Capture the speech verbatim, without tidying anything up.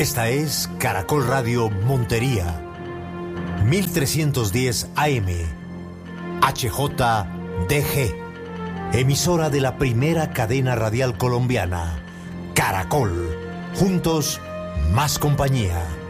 Esta es Caracol Radio Montería, mil trescientos diez A M, H J D G, emisora de la primera cadena radial colombiana, Caracol. Juntos, más compañía.